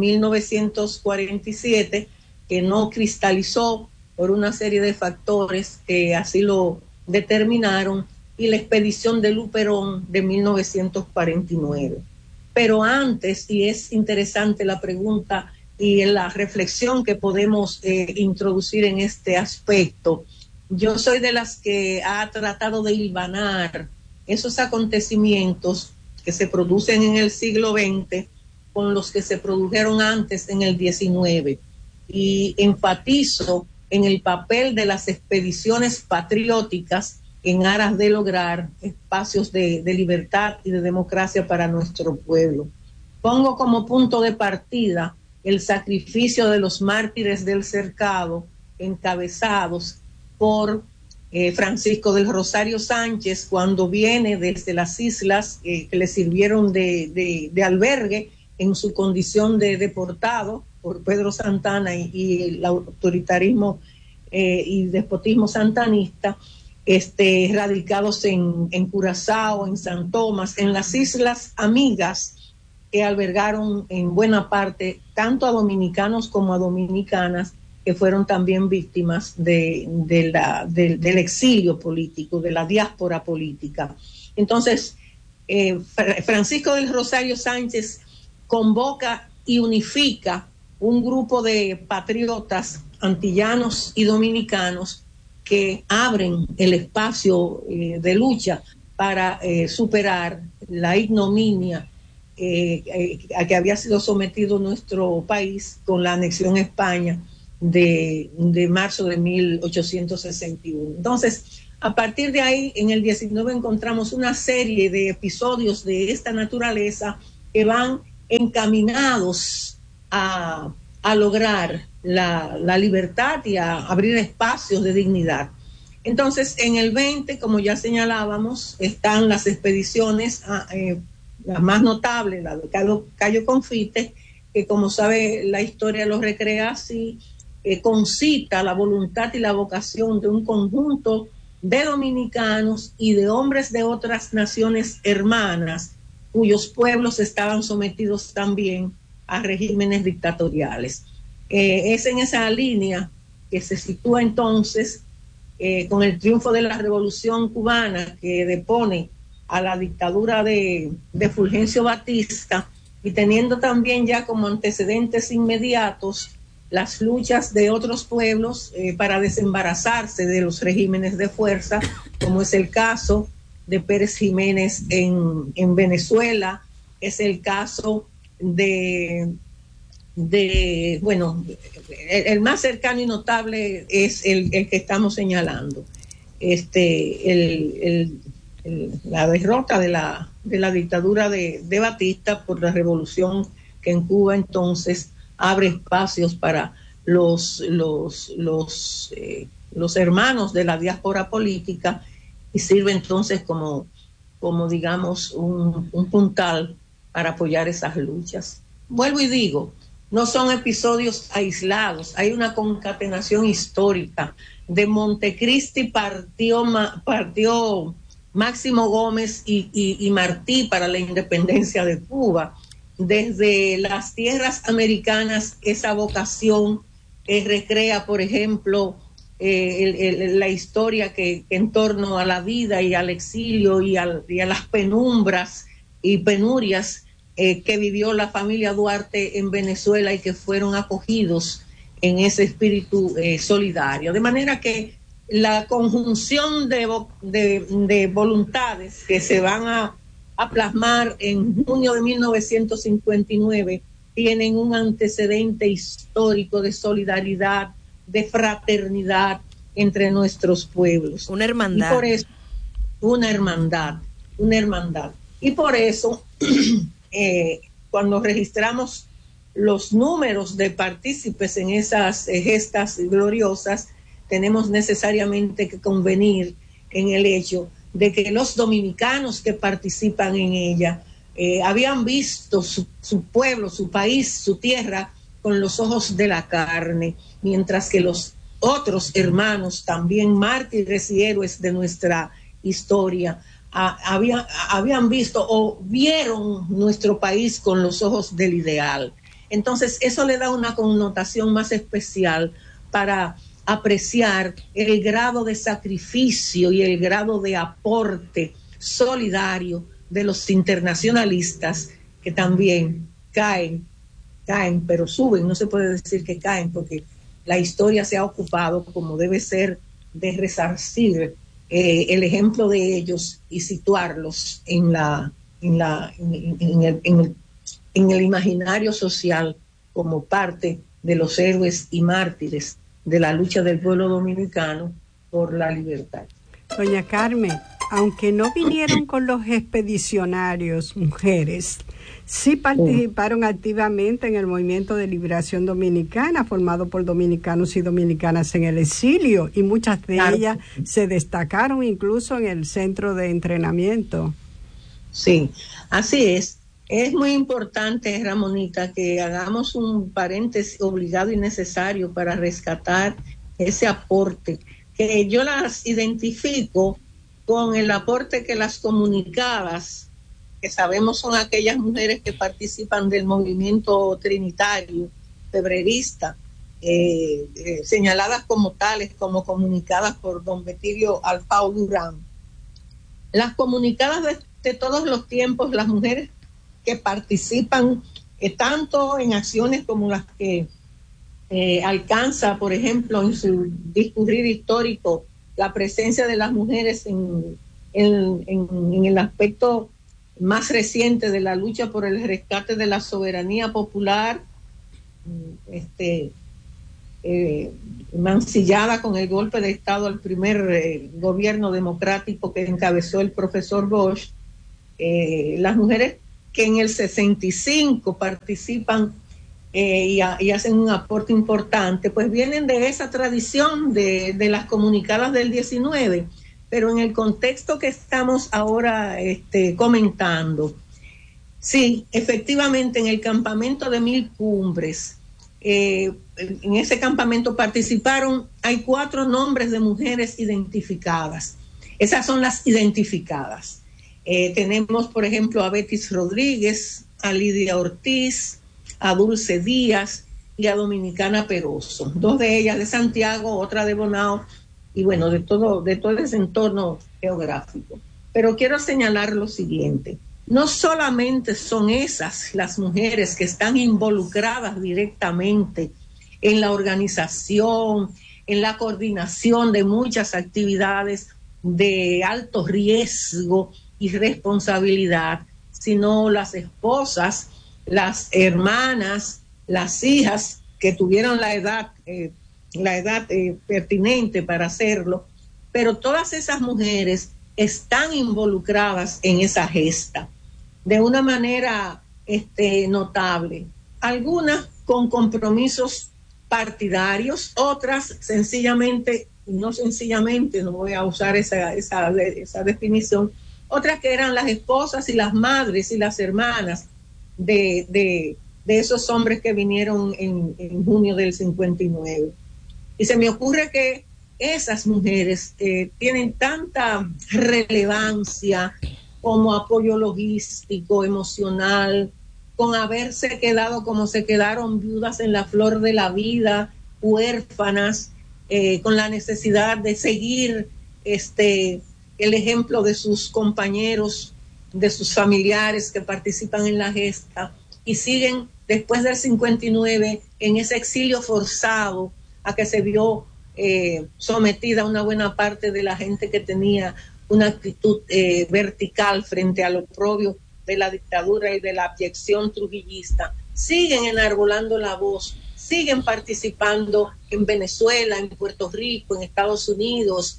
1947, que no cristalizó por una serie de factores que así lo determinaron, y la expedición de Luperón de 1949. Pero antes, y es interesante la pregunta y la reflexión que podemos introducir en este aspecto, yo soy de las que ha tratado de hilvanar esos acontecimientos que se producen en el siglo XX con los que se produjeron antes en el XIX, y enfatizo en el papel de las expediciones patrióticas en aras de lograr espacios de libertad y de democracia para nuestro pueblo. Pongo como punto de partida el sacrificio de los mártires del Cercado, encabezados por Francisco del Rosario Sánchez, cuando viene desde las islas que le sirvieron de albergue en su condición de deportado por Pedro Santana y el autoritarismo y despotismo santanista, radicados en Curazao, en San Tomás, en las islas amigas que albergaron en buena parte tanto a dominicanos como a dominicanas que fueron también víctimas del exilio político, de la diáspora política. Entonces, Francisco del Rosario Sánchez convoca y unifica un grupo de patriotas antillanos y dominicanos que abren el espacio de lucha para superar la ignominia a que había sido sometido nuestro país con la anexión a España de marzo de 1861. Entonces, a partir de ahí, en el 19 encontramos una serie de episodios de esta naturaleza que van encaminados a lograr la libertad y a abrir espacios de dignidad. Entonces, en el 20, como ya señalábamos, están las expediciones, las más notables, la de Cayo Confite, que como sabe la historia lo recrea así, concita la voluntad y la vocación de un conjunto de dominicanos y de hombres de otras naciones hermanas, cuyos pueblos estaban sometidos también a regímenes dictatoriales. Es en esa línea que se sitúa entonces con el triunfo de la Revolución Cubana, que depone a la dictadura de Fulgencio Batista, y teniendo también ya como antecedentes inmediatos las luchas de otros pueblos para desembarazarse de los regímenes de fuerza, como es el caso de Pérez Jiménez en Venezuela, es el caso bueno, el más cercano y notable es el que estamos señalando, la derrota de la dictadura de Batista por la revolución que en Cuba entonces abre espacios para los hermanos de la diáspora política y sirve entonces como digamos un puntal para apoyar esas luchas. Vuelvo y digo, no son episodios aislados, hay una concatenación histórica. De Montecristi partió Máximo Gómez y Martí para la independencia de Cuba. Desde las tierras americanas, esa vocación recrea, por ejemplo, la historia que en torno a la vida y al exilio y a las penumbras y penurias que vivió la familia Duarte en Venezuela y que fueron acogidos en ese espíritu solidario. De manera que la conjunción de voluntades que se van a plasmar en junio de 1959 tienen un antecedente histórico de solidaridad, de fraternidad entre nuestros pueblos.
Una hermandad.
Y por eso, una hermandad. Y por eso, cuando registramos los números de partícipes en esas gestas gloriosas, tenemos necesariamente que convenir en el hecho de que los dominicanos que participan en ella habían visto su pueblo, su país, su tierra con los ojos de la carne, mientras que los otros hermanos, también mártires y héroes de nuestra historia, habían visto o vieron nuestro país con los ojos del ideal. Entonces eso le da una connotación más especial para apreciar el grado de sacrificio y el grado de aporte solidario de los internacionalistas, que también caen, pero suben. No se puede decir que caen, porque la historia se ha ocupado, como debe ser, de resarcir el ejemplo de ellos y situarlos en el imaginario social como parte de los héroes y mártires de la lucha del pueblo dominicano por la libertad.
Doña Carmen, aunque no vinieron con los expedicionarios mujeres, sí participaron activamente en el movimiento de liberación dominicana formado por dominicanos y dominicanas en el exilio, y muchas de ellas se destacaron incluso en el centro de entrenamiento.
Sí, así es. Es muy importante, Ramonita, que hagamos un paréntesis obligado y necesario para rescatar ese aporte, que yo las identifico con el aporte que las comunicadas, que sabemos son aquellas mujeres que participan del movimiento trinitario, febrerista, señaladas como tales, como comunicadas por don Betilio Alfao Durán, Las comunicadas de todos los tiempos, las mujeres que participan tanto en acciones como las que alcanza, por ejemplo, en su discurrir histórico, la presencia de las mujeres en el aspecto más reciente de la lucha por el rescate de la soberanía popular, mancillada con el golpe de Estado al primer gobierno democrático que encabezó el profesor Bosch. Las mujeres que en el 65 participan y hacen un aporte importante, pues vienen de esa tradición de las comunicadas del 19, pero en el contexto que estamos ahora comentando, sí, efectivamente en el campamento de 1000 Cumbres, en ese campamento participaron, hay 4 nombres de mujeres identificadas. Esas son las identificadas. Tenemos, por ejemplo, a Betis Rodríguez, a Lidia Ortiz, a Dulce Díaz y a Dominicana Peroso. 2 de ellas de Santiago, otra de Bonao, y bueno, de todo ese entorno geográfico. Pero quiero señalar lo siguiente. No solamente son esas las mujeres que están involucradas directamente en la organización, en la coordinación de muchas actividades de alto riesgo y responsabilidad, sino las esposas, las hermanas, las hijas que tuvieron la edad pertinente para hacerlo, pero todas esas mujeres están involucradas en esa gesta de una manera notable. Algunas con compromisos partidarios, otras sencillamente, no voy a usar esa definición, otras que eran las esposas y las madres y las hermanas de esos hombres que vinieron en junio del 59. Y se me ocurre que esas mujeres tienen tanta relevancia como apoyo logístico, emocional, con haberse quedado como se quedaron viudas en la flor de la vida, huérfanas, con la necesidad de seguir el ejemplo de sus compañeros, de sus familiares que participan en la gesta y siguen después del 59 en ese exilio forzado a que se vio sometida una buena parte de la gente que tenía una actitud vertical frente al oprobio de la dictadura y de la abyección trujillista. Siguen enarbolando la voz, siguen participando en Venezuela, en Puerto Rico, en Estados Unidos,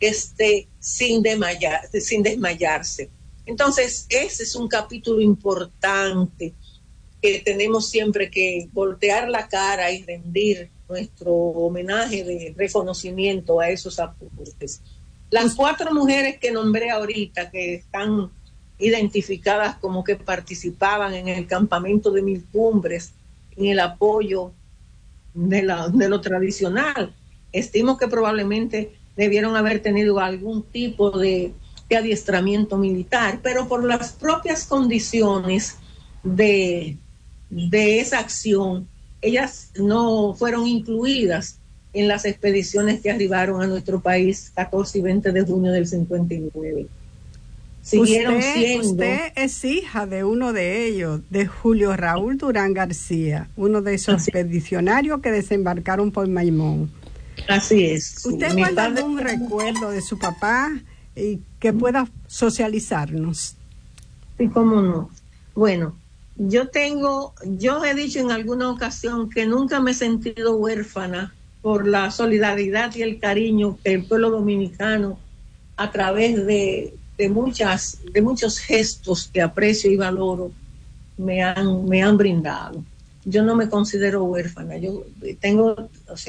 sin desmayarse. Entonces, ese es un capítulo importante que tenemos siempre que voltear la cara y rendir nuestro homenaje de reconocimiento a esos aportes. Las 4 mujeres que nombré ahorita, que están identificadas como que participaban en el campamento de 1000 Cumbres, en el apoyo de lo tradicional, estimo que probablemente debieron haber tenido algún tipo de adiestramiento militar, pero por las propias condiciones de esa acción, ellas no fueron incluidas en las expediciones que arribaron a nuestro país 14 y 20 de junio del 59. Siguieron siendo...
Usted es hija de uno de ellos, de Julio Raúl Durán García, uno de esos expedicionarios que desembarcaron por Maimón.
Así es.
¿Usted guarda algún recuerdo de su papá y que pueda socializarnos?
Sí, cómo no. Bueno, yo he dicho en alguna ocasión que nunca me he sentido huérfana por la solidaridad y el cariño que el pueblo dominicano, a través de muchos gestos que aprecio y valoro, me han brindado. Yo no me considero huérfana. Yo tengo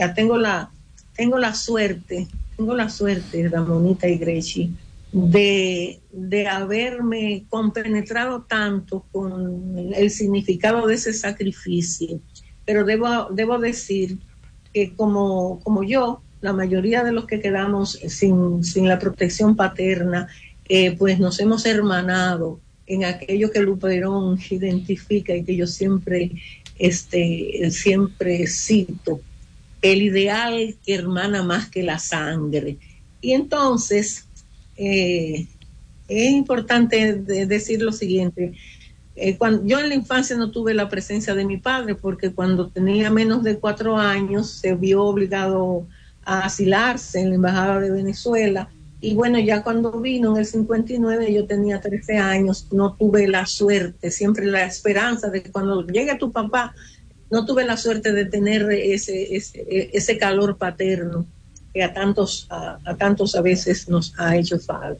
la suerte, Ramonita y Grechi, de haberme compenetrado tanto con el significado de ese sacrificio. Pero debo decir que como yo, la mayoría de los que quedamos sin la protección paterna, pues nos hemos hermanado en aquello que Luperón identifica y que yo siempre cito: el ideal que hermana más que la sangre. Y entonces es importante decir lo siguiente. Yo en la infancia no tuve la presencia de mi padre porque cuando tenía menos de 4 años se vio obligado a asilarse en la Embajada de Venezuela. Y bueno, ya cuando vino en el 59 yo tenía 13 años, no tuve la suerte, siempre la esperanza de que cuando llegue tu papá, no tuve la suerte de tener ese calor paterno que a tantos a veces nos ha hecho falta.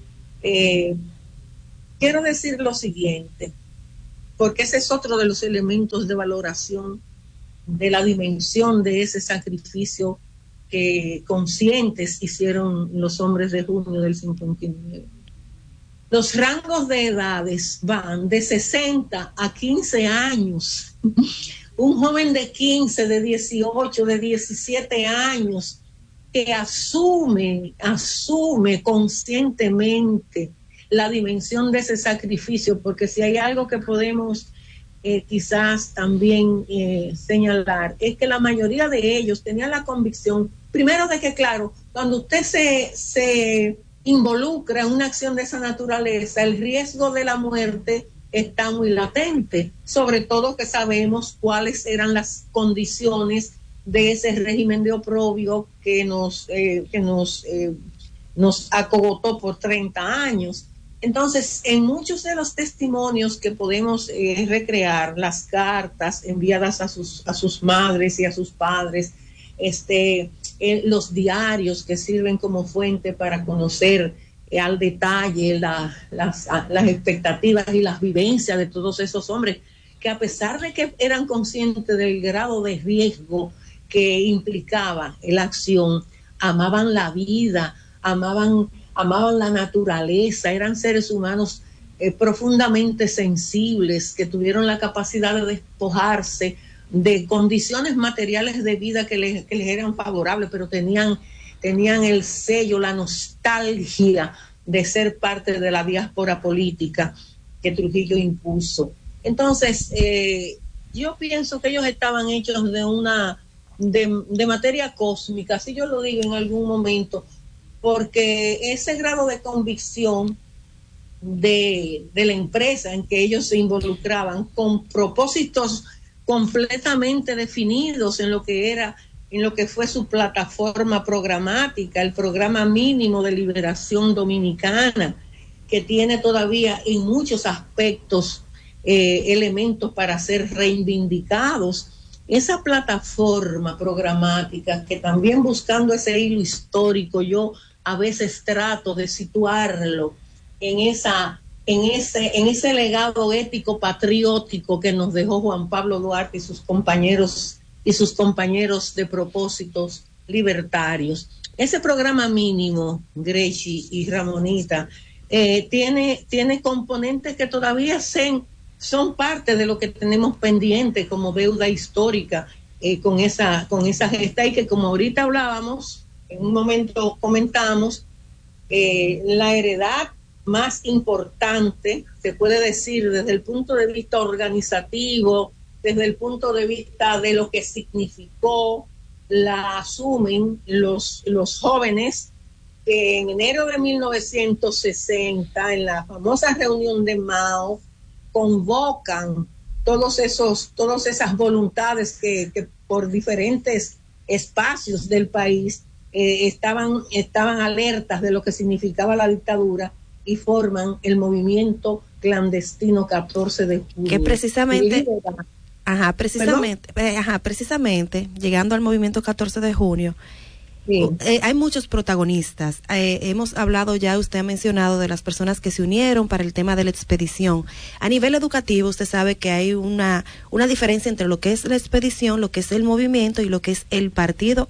Quiero decir lo siguiente, porque ese es otro de los elementos de valoración de la dimensión de ese sacrificio que conscientes hicieron los hombres de junio del 59. Los rangos de edades van de 60 a 15 años. Un joven de 15, de 18, de 17 años que asume conscientemente la dimensión de ese sacrificio, porque si hay algo que podemos quizás también señalar, es que la mayoría de ellos tenían la convicción, primero de que, claro, cuando usted se involucra en una acción de esa naturaleza, el riesgo de la muerte está muy latente, sobre todo que sabemos cuáles eran las condiciones de ese régimen de oprobio que nos acogotó por 30 años. Entonces, en muchos de los testimonios que podemos recrear, las cartas enviadas a sus madres y a sus padres, los diarios que sirven como fuente para conocer al detalle las expectativas y las vivencias de todos esos hombres, que a pesar de que eran conscientes del grado de riesgo que implicaba la acción, amaban la vida, amaban la naturaleza, eran seres humanos profundamente sensibles, que tuvieron la capacidad de despojarse de condiciones materiales de vida que les eran favorables, pero tenían el sello, la nostalgia de ser parte de la diáspora política que Trujillo impuso. Entonces, yo pienso que ellos estaban hechos de materia cósmica, así yo lo digo en algún momento, porque ese grado de convicción de la empresa en que ellos se involucraban, con propósitos completamente definidos en lo que fue su plataforma programática, el programa mínimo de liberación dominicana, que tiene todavía en muchos aspectos elementos para ser reivindicados. Esa plataforma programática, que también buscando ese hilo histórico, yo a veces trato de situarlo en ese legado ético patriótico que nos dejó Juan Pablo Duarte y sus compañeros de propósitos libertarios. Ese programa mínimo, Grechi y Ramonita, tiene componentes que todavía son parte de lo que tenemos pendiente como deuda histórica con esa gesta, y que, como ahorita hablábamos, en un momento comentamos, la heredad más importante, se puede decir desde el punto de vista organizativo, desde el punto de vista de lo que significó, la asumen los jóvenes que en enero de 1960, en la famosa reunión de Mao, convocan todas esas voluntades que por diferentes espacios del país estaban alertas de lo que significaba la dictadura, y forman el movimiento clandestino 14 de julio.
Que precisamente, precisamente, llegando al movimiento 14 de junio, sí. Hay muchos protagonistas. Hemos hablado ya, usted ha mencionado de las personas que se unieron para el tema de la expedición. A nivel educativo, usted sabe que hay una diferencia entre lo que es la expedición, lo que es el movimiento y lo que es el partido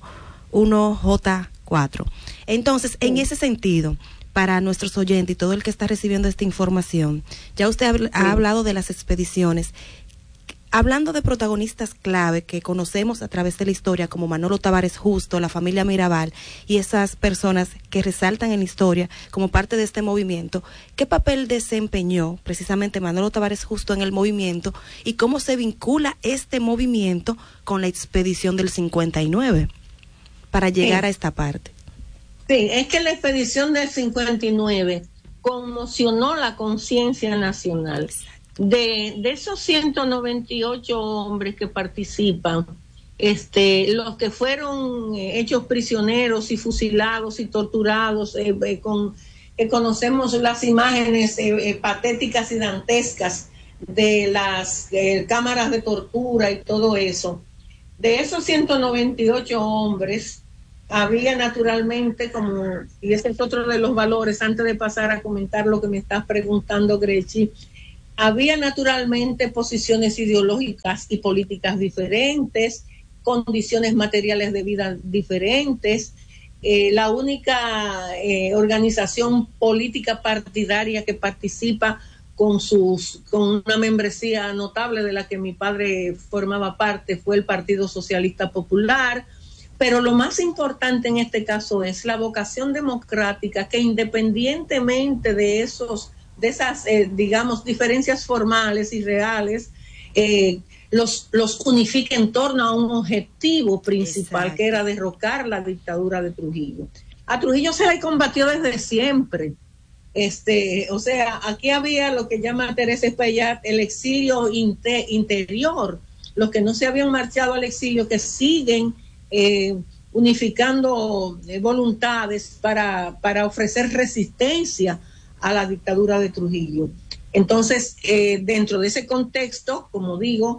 1J4. Entonces, en ese sentido, para nuestros oyentes y todo el que está recibiendo esta información, ya usted ha hablado de las expediciones. Hablando de protagonistas clave que conocemos a través de la historia, como Manolo Tavares Justo, la familia Mirabal y esas personas que resaltan en la historia como parte de este movimiento, ¿qué papel desempeñó precisamente Manolo Tavares Justo en el movimiento y cómo se vincula este movimiento con la expedición del 59 para llegar a esta parte?
Sí, es que la expedición del 59 conmocionó la conciencia nacional. De esos 198 hombres que participan, los que fueron hechos prisioneros y fusilados y torturados, conocemos las imágenes patéticas y dantescas de las cámaras de tortura y todo eso. De esos 198 hombres, había naturalmente, y ese es otro de los valores, antes de pasar a comentar lo que me estás preguntando, Grechi, había naturalmente posiciones ideológicas y políticas diferentes, condiciones materiales de vida diferentes. La única organización política partidaria que participa con una membresía notable de la que mi padre formaba parte fue el Partido Socialista Popular. Pero lo más importante en este caso es la vocación democrática, que independientemente de esas digamos, diferencias formales y reales, los unifica en torno a un objetivo principal. Exacto. Que era derrocar la dictadura de Trujillo. A Trujillo se le combatió desde siempre. O sea, aquí había lo que llama Teresa Espaillat el exilio interior, los que no se habían marchado al exilio, que siguen unificando voluntades para ofrecer resistencia a la dictadura de Trujillo. Entonces, dentro de ese contexto, como digo,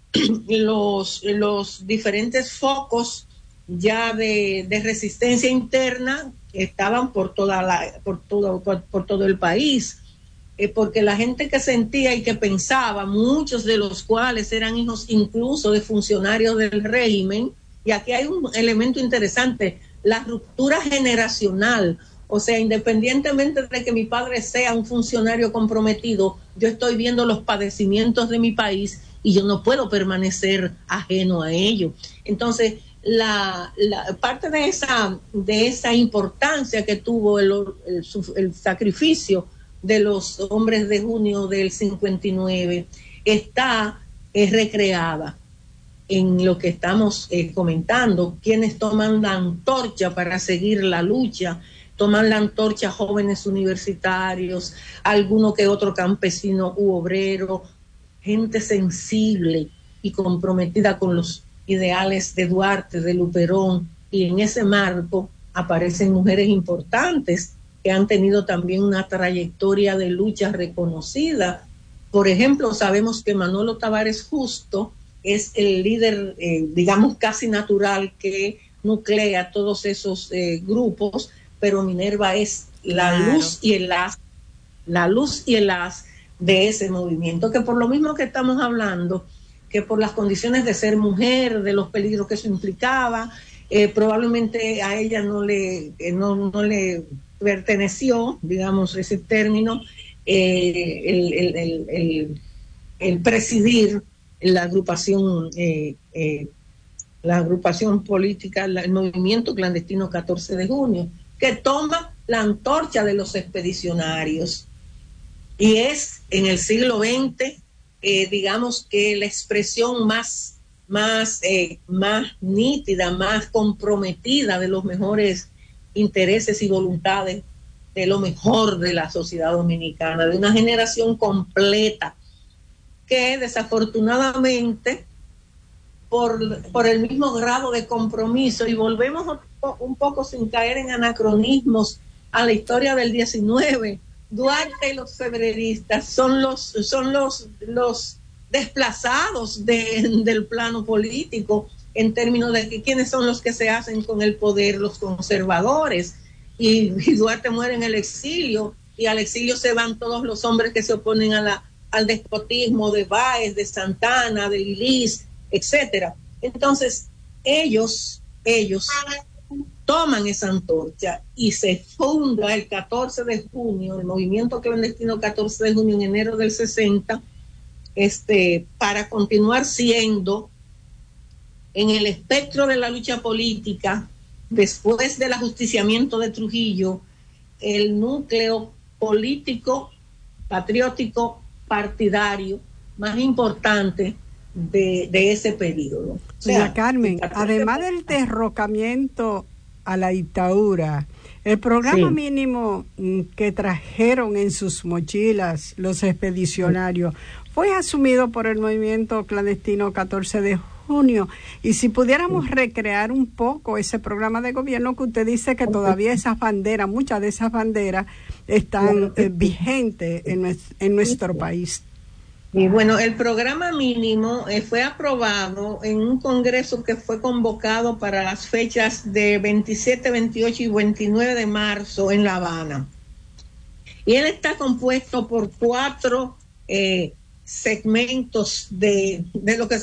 los diferentes focos ya de resistencia interna estaban por todo el país, porque la gente que sentía y que pensaba, muchos de los cuales eran hijos incluso de funcionarios del régimen. Y aquí hay un elemento interesante, la ruptura generacional. O sea, independientemente de que mi padre sea un funcionario comprometido, yo estoy viendo los padecimientos de mi país y yo no puedo permanecer ajeno a ello. Entonces, la parte de esa importancia que tuvo el sacrificio de los hombres de junio del 59 está recreada en lo que estamos comentando. Quienes toman la antorcha para seguir la lucha, toman la antorcha jóvenes universitarios, alguno que otro campesino u obrero, gente sensible y comprometida con los ideales de Duarte, de Luperón, y en ese marco aparecen mujeres importantes que han tenido también una trayectoria de lucha reconocida. Por ejemplo, sabemos que Manolo Tavares Justo es el líder, digamos, casi natural que nuclea todos esos grupos, pero Minerva es la luz y el haz de ese movimiento, que por lo mismo que estamos hablando, que por las condiciones de ser mujer, de los peligros que eso implicaba, probablemente a ella no le perteneció, digamos, ese término, el presidir la agrupación política, el movimiento clandestino 14 de junio, que toma la antorcha de los expedicionarios, y es en el siglo XX, digamos que la expresión más nítida, más comprometida de los mejores intereses y voluntades de lo mejor de la sociedad dominicana, de una generación completa que desafortunadamente por el mismo grado de compromiso, y volvemos un poco sin caer en anacronismos a la historia del 19, Duarte y los febreristas son los desplazados del plano político, en términos de que quiénes son los que se hacen con el poder, los conservadores, y Duarte muere en el exilio, y al exilio se van todos los hombres que se oponen al despotismo de Báez, de Santana, de Lilis, etcétera. Entonces ellos toman esa antorcha y se funda el 14 de junio, el movimiento clandestino 14 de junio en enero del 60, para continuar siendo en el espectro de la lucha política, después del ajusticiamiento de Trujillo, el núcleo político, patriótico, partidario más importante de ese periodo. O sea,
Carmen, además del derrocamiento a la dictadura, El programa
Sí.
mínimo que trajeron en sus mochilas los expedicionarios fue asumido por el movimiento clandestino 14 de junio. Y si pudiéramos recrear un poco ese programa de gobierno que usted dice que todavía esas banderas, muchas de esas banderas están vigentes en nuestro país.
Y bueno, el programa mínimo fue aprobado en un congreso que fue convocado para las fechas de 27, 28 y 29 de marzo en La Habana. Y él está compuesto por 4 segmentos de lo que se